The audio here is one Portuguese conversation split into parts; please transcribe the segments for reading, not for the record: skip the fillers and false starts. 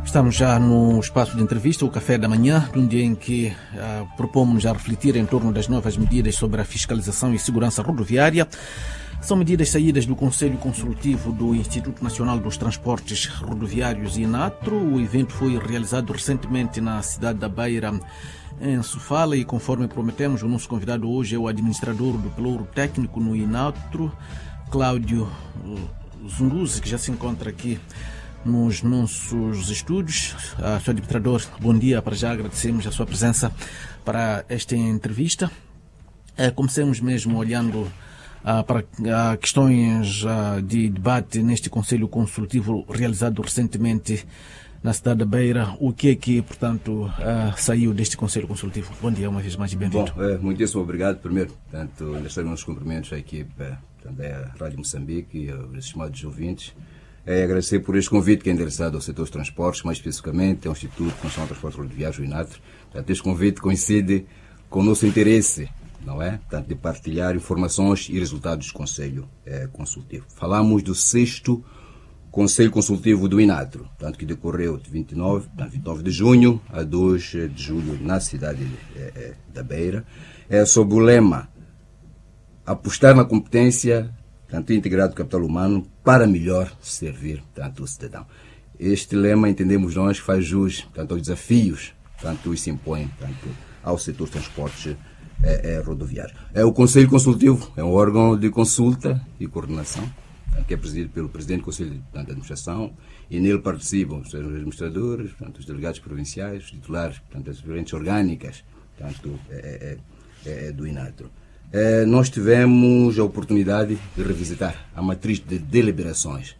Estamos já no espaço de entrevista, o Café da Manhã, num dia em que propomos a refletir em torno das novas medidas sobre a fiscalização e segurança rodoviária. São medidas saídas do Conselho Consultivo do Instituto Nacional dos Transportes Rodoviários, INATRO. O evento foi realizado recentemente na cidade da Beira, em Sofala, e conforme prometemos, o nosso convidado hoje é o administrador do pelouro técnico no INATRO, Cláudio Zunguzi, que já se encontra aqui nos nossos estúdios. Sr. Administrador, bom dia. Para já agradecemos a sua presença para esta entrevista. Comecemos mesmo olhando para questões de debate neste Conselho Consultivo realizado recentemente na cidade da Beira. O que é que, portanto, saiu deste Conselho Consultivo? Bom dia, uma vez mais, e bem-vindo. Bom, muitíssimo obrigado. Primeiro, portanto, deixar meus cumprimentos à equipe da Rádio Moçambique e aos estimados ouvintes. Agradecer por este convite que é endereçado ao setor dos transportes, mais especificamente ao Instituto Nacional de Transportes Rodoviários, o INATRO. Portanto, este convite coincide com o nosso interesse, não é? Portanto, de partilhar informações e resultados do Conselho Consultivo. Falamos do 6º Conselho Consultivo do INATRO, portanto, que decorreu de 29 de junho a 2 de julho na cidade da Beira, sob o lema apostar na competência, tanto integrado do capital humano, para melhor servir, tanto o cidadão. Este lema, entendemos nós, faz jus, tanto aos desafios, tanto se impõe, tanto ao setor dos transportes rodoviários. O Conselho Consultivo é um órgão de consulta e coordenação, que é presidido pelo Presidente do Conselho de Administração, e nele participam os administradores, portanto, os delegados provinciais, os titulares, portanto, das diferentes orgânicas, portanto, do INATRO. Nós tivemos a oportunidade de revisitar a matriz de deliberações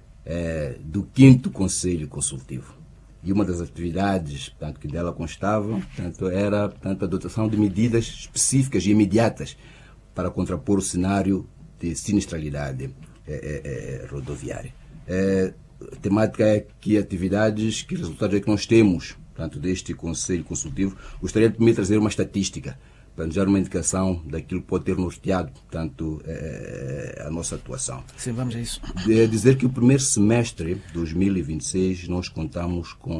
do 5º Conselho Consultivo. E uma das atividades, portanto, que dela constavam, portanto, era, portanto, a adoção de medidas específicas e imediatas para contrapor o cenário de sinistralidade rodoviária. A temática é que atividades, que resultados é que nós temos, portanto, deste Conselho Consultivo. Gostaria de me trazer uma estatística para nos dar uma indicação daquilo que pode ter norteado, portanto, a nossa atuação. Sim, vamos a isso. Dizer que o primeiro semestre de 2026 nós contamos com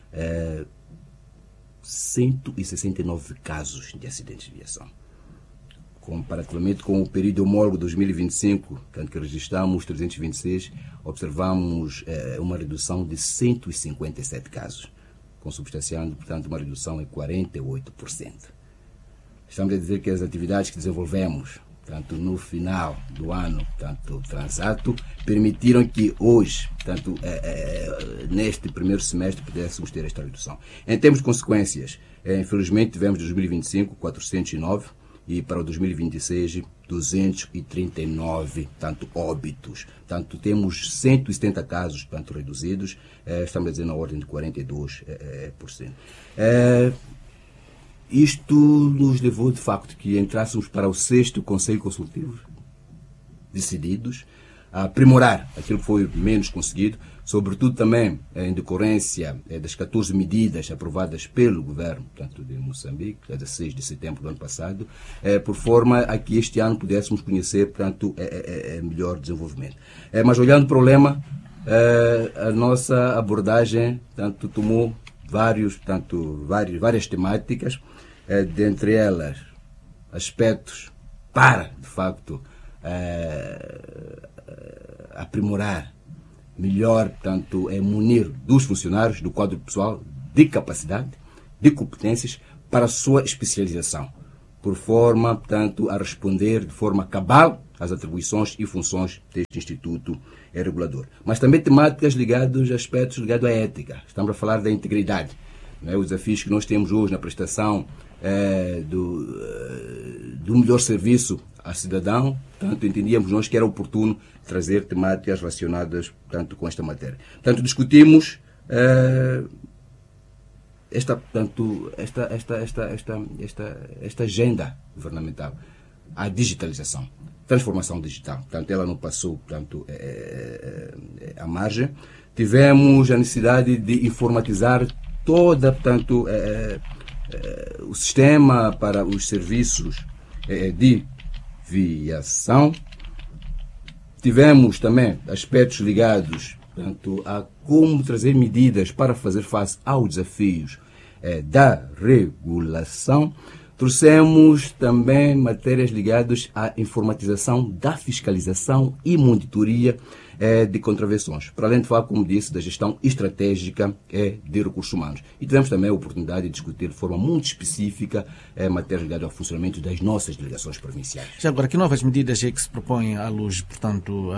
169 casos de acidentes de viação. Comparativamente com o período homólogo de 2025, portanto, que registramos 326, observamos uma redução de 157 casos, consubstanciando, portanto, uma redução em 48%. Estamos a dizer que as atividades que desenvolvemos, tanto no final do ano, tanto transato, permitiram que hoje, tanto neste primeiro semestre, pudéssemos ter esta redução. Em termos de consequências, infelizmente tivemos 2025 409 e para o 2026 239, tanto óbitos. Tanto temos 170 casos, tanto reduzidos, estamos a dizer na ordem de 42%. Isto nos levou, de facto, que entrássemos para o 6º Conselho Consultivo, decididos a aprimorar aquilo que foi menos conseguido, sobretudo também em decorrência das 14 medidas aprovadas pelo governo, portanto, de Moçambique, a 16 de setembro do ano passado, por forma a que este ano pudéssemos conhecer, portanto, melhor desenvolvimento. Mas olhando para o lema, a nossa abordagem, portanto, tomou várias temáticas, dentre elas aspectos para, de facto, aprimorar melhor, portanto, munir dos funcionários, do quadro pessoal, de capacidade, de competências para a sua especialização, por forma, portanto, a responder de forma cabal às atribuições e funções deste Instituto regulador. Mas também temáticas ligadas a aspectos ligados à ética. Estamos a falar da integridade, né? Os desafios que nós temos hoje na prestação do melhor serviço ao cidadão, portanto, entendíamos nós que era oportuno trazer temáticas relacionadas, portanto, com esta matéria. Portanto, discutimos esta agenda governamental, a digitalização, transformação digital. Portanto, ela não passou, portanto, à margem. Tivemos a necessidade de informatizar toda, portanto, o sistema para os serviços de viação. Tivemos também aspectos ligados portanto, a como trazer medidas para fazer face aos desafios da regulação, trouxemos também matérias ligadas à informatização da fiscalização e monitoria de contravenções, para além de falar, como disse, da gestão estratégica de recursos humanos. E tivemos também a oportunidade de discutir de forma muito específica matérias ligadas ao funcionamento das nossas delegações provinciais. Já agora, que novas medidas é que se propõem à luz, portanto,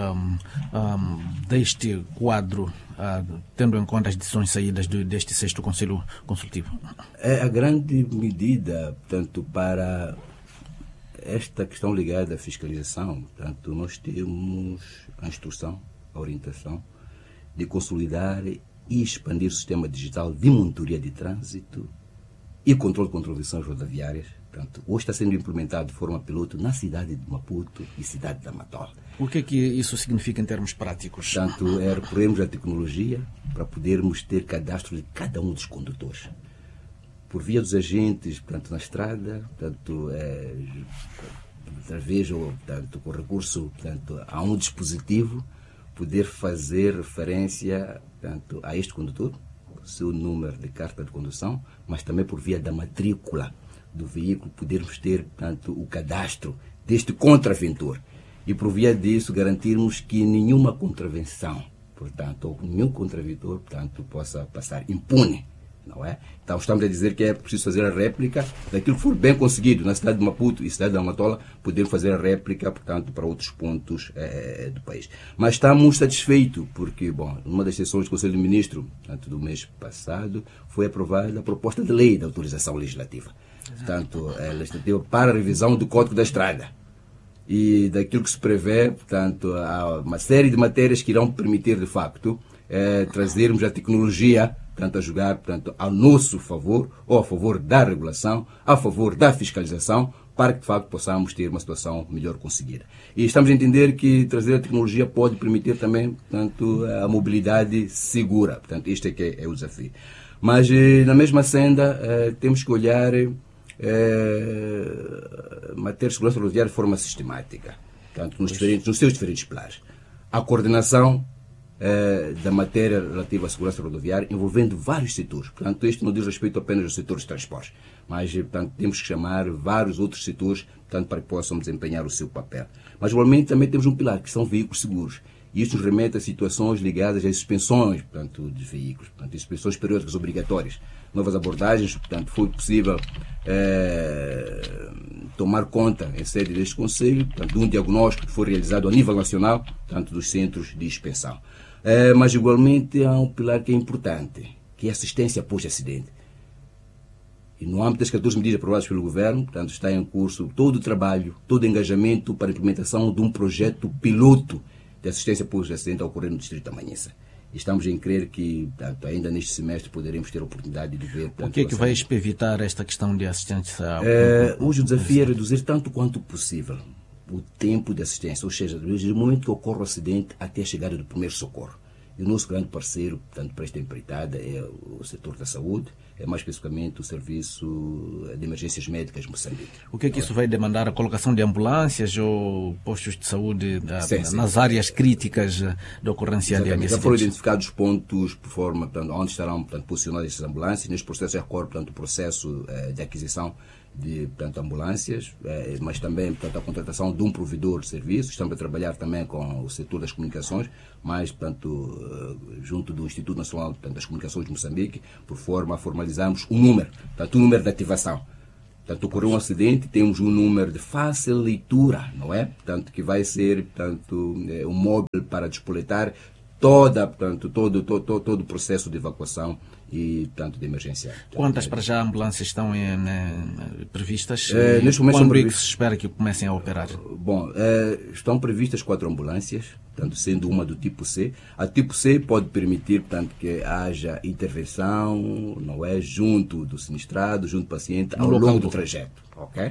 deste quadro, tendo em conta as decisões saídas deste 6º Conselho Consultivo? A grande medida, portanto, para esta questão ligada à fiscalização, portanto, nós temos a instrução, a orientação de consolidar e expandir o sistema digital de monitoria de trânsito e controle de contravenções rodoviárias. Portanto, hoje está sendo implementado de forma piloto na cidade de Maputo e cidade da Matola. O que é que isso significa em termos práticos? Portanto, recorremos à tecnologia para podermos ter cadastro de cada um dos condutores. Por via dos agentes, portanto, na estrada, portanto, através ou, portanto, com recurso, portanto, a um dispositivo, poder fazer referência, portanto, a este condutor, o seu número de carta de condução, mas também por via da matrícula do veículo, podermos ter, portanto, o cadastro deste contraventor. E por via disso, garantirmos que nenhuma contravenção, portanto, ou nenhum contraventor, portanto, possa passar impune. Não é? Então estamos a dizer que é preciso fazer a réplica daquilo que for bem conseguido na cidade de Maputo e cidade da Matola, poder fazer a réplica, portanto, para outros pontos do país. Mas estamos satisfeitos porque, bom, numa das sessões do Conselho de Ministros, portanto, do mês passado, foi aprovada a proposta de lei de autorização legislativa. Portanto, legislativa para a revisão do Código da Estrada. E daquilo que se prevê, portanto, há uma série de matérias que irão permitir, de facto, trazermos a tecnologia, portanto, a jogar, portanto, ao nosso favor, ou a favor da regulação, a favor da fiscalização, para que, de facto, possamos ter uma situação melhor conseguida. E estamos a entender que trazer a tecnologia pode permitir também, portanto, a mobilidade segura. Portanto, este é que é o desafio. Mas, na mesma senda, temos que olhar matéria de segurança rodoviária de forma sistemática, portanto, nos seus diferentes pilares. A coordenação da matéria relativa à segurança rodoviária envolvendo vários setores. Portanto, este não diz respeito apenas aos setores de transportes, mas, portanto, temos que chamar vários outros setores, portanto, para que possam desempenhar o seu papel. Mas, igualmente, também temos um pilar, que são veículos seguros. E isto nos remete a situações ligadas às suspensões, portanto, dos veículos, portanto, as suspensões periódicas obrigatórias. Novas abordagens, portanto, foi possível tomar conta em sede deste Conselho, portanto, de um diagnóstico que foi realizado a nível nacional, portanto, dos centros de inspeção. Mas, igualmente, há um pilar que é importante, que é a assistência pós-acidente. E no âmbito das 14 medidas aprovadas pelo Governo, portanto, está em curso todo o trabalho, todo o engajamento para a implementação de um projeto piloto de assistência pós-acidente a ocorrer no Distrito da Manhissa. E estamos em crer que, portanto, ainda neste semestre poderemos ter a oportunidade de ver... Portanto, o que é que vai evitar esta questão de assistência? Hoje o desafio é reduzir tanto quanto possível o tempo de assistência, ou seja, desde o momento que ocorre o acidente até a chegada do primeiro socorro. E o nosso grande parceiro, portanto, para esta empreitada é o setor da saúde, é mais especificamente o Serviço de Emergências Médicas de Moçambique. O que é que isso vai demandar? A colocação de ambulâncias ou postos de saúde nas áreas críticas de ocorrência de acidentes? Já foram identificados pontos por forma, portanto, onde estarão, portanto, posicionadas essas ambulâncias. Neste processo já recorre, portanto, o processo de aquisição de, portanto, ambulâncias, mas também, portanto, a contratação de um provedor de serviços. Estamos a trabalhar também com o setor das comunicações, mas, portanto, junto do Instituto Nacional, portanto, das Comunicações de Moçambique, por forma a formalizarmos um número, portanto, um número de ativação. Portanto, ocorreu um acidente, temos um número de fácil leitura, não é? Portanto, que vai ser, portanto, um móvel para despoletar portanto, todo o processo de evacuação e, portanto, de emergência. Quantas para já ambulâncias estão previstas? Neste momento quando é que se espera que comecem a operar? Bom, estão previstas 4 ambulâncias, portanto, sendo uma do tipo C. A tipo C pode permitir, portanto, que haja intervenção, não é, junto do sinistrado, junto do paciente, ao longo do trajeto, ok?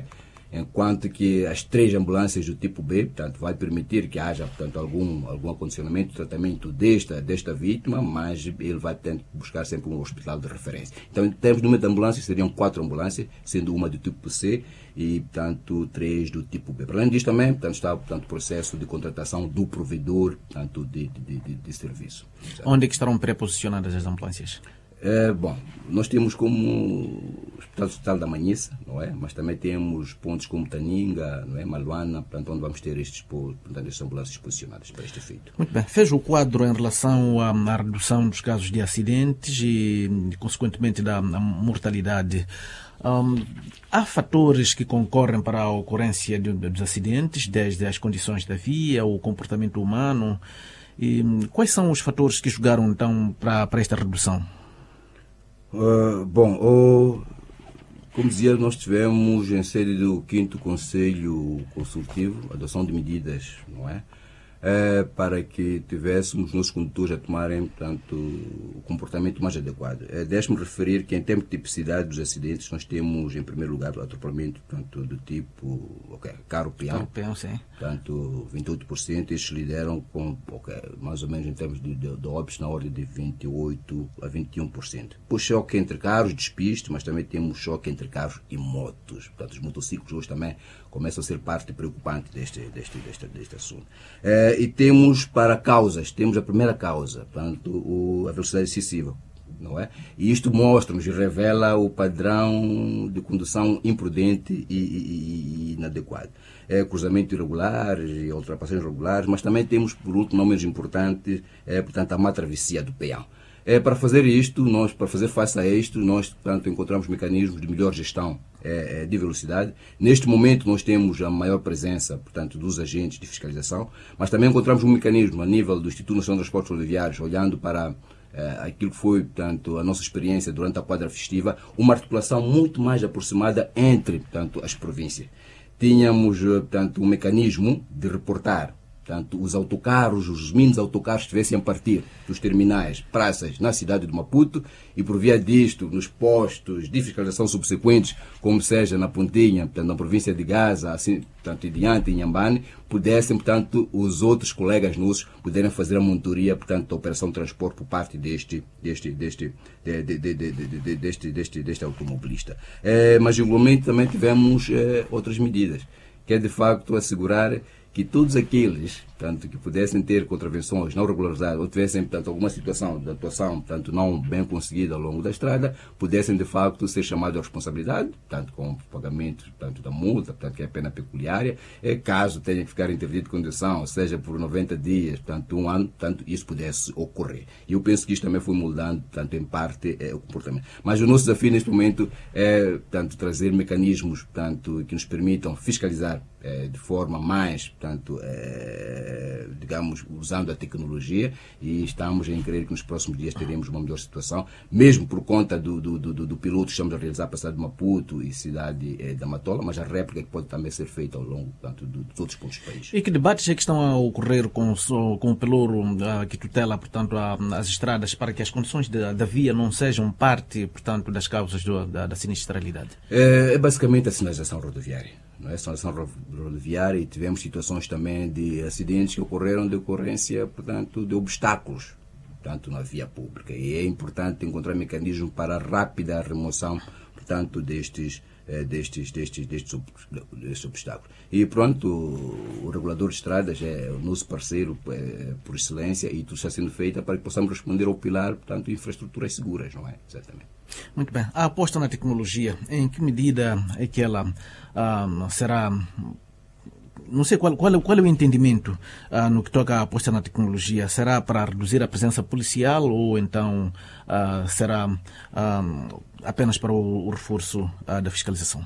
enquanto que as 3 ambulâncias do tipo B, portanto, vai permitir que haja, portanto, algum acondicionamento, tratamento desta vítima, mas ele vai tentar buscar sempre um hospital de referência. Então, em termos de número de ambulâncias, seriam 4 ambulâncias, sendo uma do tipo C e, portanto, 3 do tipo B. Para além disso, também, portanto, está o processo de contratação do provedor, portanto, de serviço. Sabe? Onde é que estarão pré-posicionadas as ambulâncias? Bom, nós temos como o Hospital da Manhissa, não é? Mas também temos pontos como Taninga, não é? Maluana, portanto, onde vamos ter estas ambulâncias posicionadas para este efeito. Muito bem. Fez o quadro em relação à redução dos casos de acidentes e, consequentemente, da mortalidade. Há fatores que concorrem para a ocorrência dos acidentes, desde as condições da via, o comportamento humano. E quais são os fatores que jogaram, então, para esta redução? Como dizia, nós tivemos em sede do 5º Conselho Consultivo a adoção de medidas, não é? Para que tivéssemos nossos condutores a tomarem, portanto, o comportamento mais adequado. Deixe-me referir que, em termos de tipicidade dos acidentes, nós temos, em primeiro lugar, o atropelamento, portanto, do tipo carro-peão. Carro-peão, sim. Portanto, 28%, estes lideram com, mais ou menos, em termos de óbitos, na ordem de 28% a 21%. Depois, choque entre carros, despiste, mas também temos choque entre carros e motos. Portanto, os motociclos hoje também começam a ser parte preocupante deste assunto. E temos para causas, temos a primeira causa, portanto, a velocidade excessiva, não é? E isto mostra-nos e revela o padrão de condução imprudente e inadequado. Cruzamento irregular e ultrapassagens irregulares, mas também temos, por último, não menos importante, portanto, a má travessia do peão. Para fazer face a isto, nós, portanto, encontramos mecanismos de melhor gestão de velocidade. Neste momento, nós temos a maior presença, portanto, dos agentes de fiscalização, mas também encontramos um mecanismo a nível do Instituto Nacional de Transportes Rodoviários, olhando para aquilo que foi, portanto, a nossa experiência durante a quadra festiva, uma articulação muito mais aproximada entre, portanto, as províncias. Tínhamos, portanto, um mecanismo de reportar, portanto, os autocarros, os mini autocarros estivessem a partir dos terminais, praças na cidade de Maputo e, por via disto, nos postos de fiscalização subsequentes, como seja na Pontinha, portanto, na província de Gaza, assim, portanto, e diante, em Inhambane, pudessem, portanto, os outros colegas nossos poderem fazer a monitoria, portanto, da operação de transporte por parte deste automobilista. Mas, igualmente, também tivemos outras medidas, que é, de facto, assegurar que todos aqueles, portanto, que pudessem ter contravenções não regularizadas ou tivessem, portanto, alguma situação de atuação, portanto, não bem conseguida ao longo da estrada, pudessem, de facto, ser chamados à responsabilidade, portanto, com o pagamento, portanto, da multa, portanto, que é a pena pecuniária, caso tenha que ficar interdito de condução, seja por 90 dias, portanto, 1 ano, portanto, isso pudesse ocorrer. E eu penso que isto também foi moldando, portanto, em parte, o comportamento. Mas o nosso desafio neste momento é, portanto, trazer mecanismos, portanto, que nos permitam fiscalizar de forma mais, portanto, digamos, usando a tecnologia, e estamos em crer que nos próximos dias teremos uma melhor situação, mesmo por conta do piloto que estamos a realizar para a cidade de Maputo e cidade da Matola, mas a réplica que pode também ser feita ao longo, portanto, de todos os pontos do país. E que debates é que estão a ocorrer com o pelouro que tutela, portanto, as estradas, para que as condições da via não sejam parte, portanto, das causas da sinistralidade? É basicamente a sinalização rodoviária. Não é? A sinalização rodoviária, e tivemos situações também de acidentes que ocorreram de ocorrência, portanto, de obstáculos, portanto, na via pública. E é importante encontrar mecanismos para a rápida remoção, portanto, destes obstáculos. E pronto, o regulador de estradas é o nosso parceiro por excelência, e tudo está sendo feito para que possamos responder ao pilar, portanto, infraestruturas seguras, não é? Exatamente. Muito bem. A aposta na tecnologia, em que medida é que ela será... Não sei qual é o entendimento no que toca à aposta na tecnologia. Será para reduzir a presença policial ou então será apenas para o reforço da fiscalização?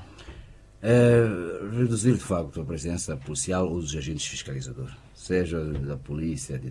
Reduzir, de facto, a presença policial ou dos agentes fiscalizadores, seja da polícia, de